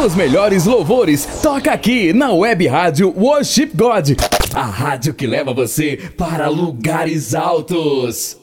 Os melhores louvores toca aqui na Web Rádio Worship God, a rádio que leva você para lugares altos.